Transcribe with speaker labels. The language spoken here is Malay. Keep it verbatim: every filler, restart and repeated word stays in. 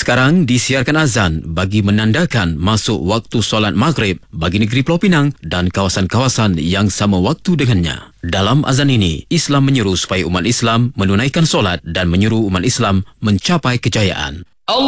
Speaker 1: Sekarang disiarkan azan bagi menandakan masuk waktu solat maghrib bagi negeri Pulau Pinang dan kawasan-kawasan yang sama waktu dengannya. Dalam azan ini, Islam menyeru supaya umat Islam menunaikan solat dan menyuruh umat Islam mencapai kejayaan.